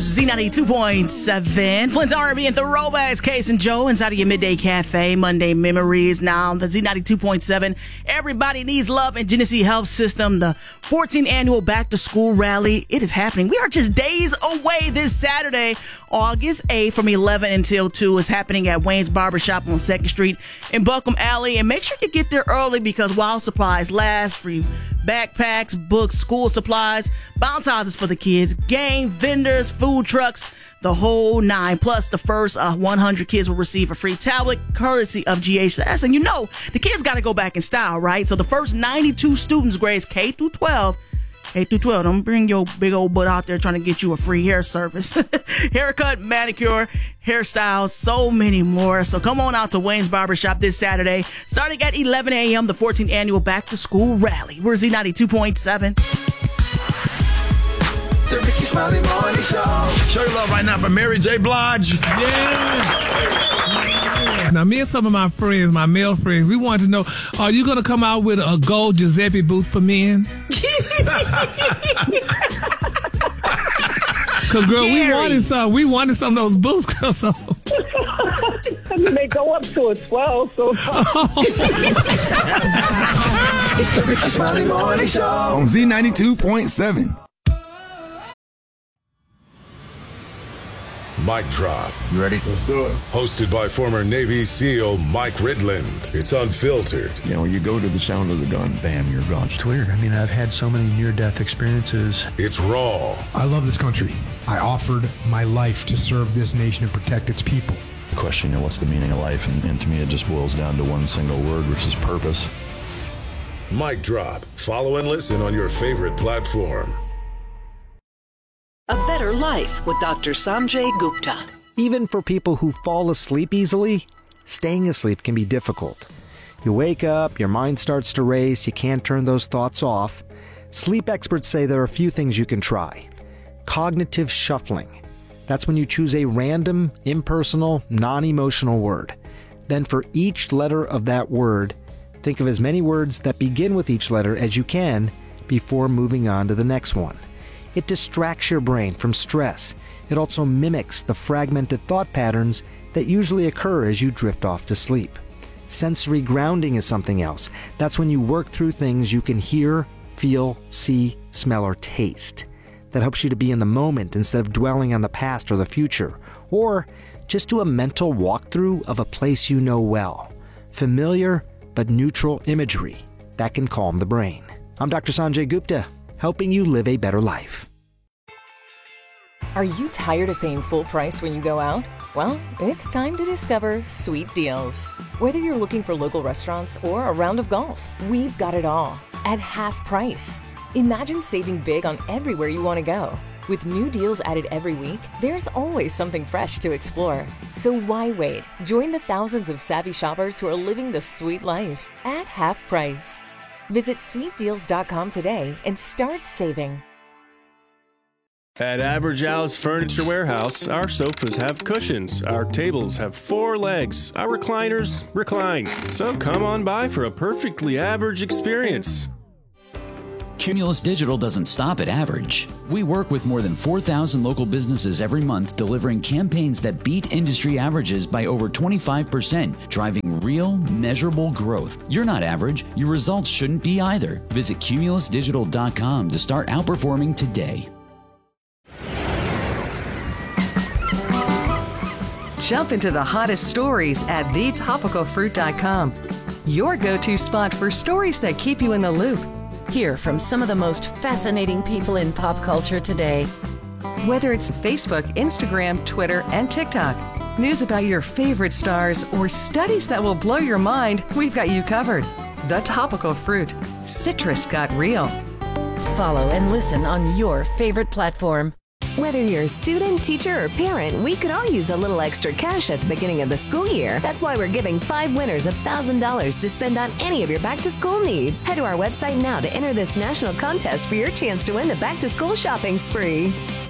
Z92.7. Flint's R&B and Throwbacks. Case and Joe inside of your Midday Cafe. Monday Memories. Now, the Z92.7. Everybody Needs Love and Genesee Health System. The 14th annual Back to School Rally. It is happening. We are just days away this Saturday, August 8th from 11 until 2. It's happening at Wayne's Barbershop on 2nd Street in Buncombe Alley. And make sure you get there early because while supplies last, free backpacks, books, school supplies, bounce houses for the kids, game, vendors, food trucks, the whole nine. Plus, the first 100 kids will receive a free tablet courtesy of GHS. And you know, the kids got to go back in style, right? So the first 92 students, grades K through 12, don't bring your big old butt out there trying to get you a free hair service. Haircut, manicure, hairstyles, so many more. So come on out to Wayne's Barbershop this Saturday, starting at 11 a.m., the 14th annual Back to School Rally. We're Z92.7. The Ricky Smiley Morning Show. Show your love right now for Mary J. Blige. Yeah. Now, me and some of my friends, my male friends, we wanted to know, are you going to come out with a gold Giuseppe booth for men? Because, girl, we wanted some of those boots, girl. So. I mean, they go up to a 12, so. It's the Ricky Smiley Morning Show on Z92.7. Mic Drop. You ready? Let's do it. Hosted by former Navy SEAL Mike Ridland. It's unfiltered. You know, you go to the sound of the gun, bam, you're gone. It's weird. I mean, I've had so many near-death experiences. It's raw. I love this country. I offered my life to serve this nation and protect its people. The question, you know, what's the meaning of life? And to me, it just boils down to one single word, which is purpose. Mic Drop. Follow and listen on your favorite platform. A Better Life with Dr. Sanjay Gupta. Even for people who fall asleep easily, staying asleep can be difficult. You wake up, your mind starts to race, you can't turn those thoughts off. Sleep experts say there are a few things you can try. Cognitive shuffling. That's when you choose a random, impersonal, non-emotional word. Then for each letter of that word, think of as many words that begin with each letter as you can before moving on to the next one. It distracts your brain from stress. It also mimics the fragmented thought patterns that usually occur as you drift off to sleep. Sensory grounding is something else. That's when you work through things you can hear, feel, see, smell, or taste. That helps you to be in the moment instead of dwelling on the past or the future. Or just do a mental walkthrough of a place you know well. Familiar but neutral imagery. That can calm the brain. I'm Dr. Sanjay Gupta, helping you live a better life. Are you tired of paying full price when you go out? Well, it's time to discover Sweet Deals. Whether you're looking for local restaurants or a round of golf, we've got it all at half price. Imagine saving big on everywhere you want to go. With new deals added every week, there's always something fresh to explore. So why wait? Join the thousands of savvy shoppers who are living the sweet life at half price. Visit sweetdeals.com today and start saving. At Average Al's Furniture Warehouse, our sofas have cushions, our tables have 4 legs, our recliners recline. So come on by for a perfectly average experience. Cumulus Digital doesn't stop at average. We work with more than 4,000 local businesses every month, delivering campaigns that beat industry averages by over 25%, driving real, measurable growth. You're not average. Your results shouldn't be either. Visit cumulusdigital.com to start outperforming today. Jump into the hottest stories at thetopicalfruit.com. Your go-to spot for stories that keep you in the loop. Hear from some of the most fascinating people in pop culture today. Whether it's Facebook, Instagram, Twitter, and TikTok, news about your favorite stars, or studies that will blow your mind, we've got you covered. The Topical Fruit. Citrus got real. Follow and listen on your favorite platform. Whether you're a student, teacher, or parent, we could all use a little extra cash at the beginning of the school year. That's why we're giving 5 winners $1,000 to spend on any of your back-to-school needs. Head to our website now to enter this national contest for your chance to win the back-to-school shopping spree.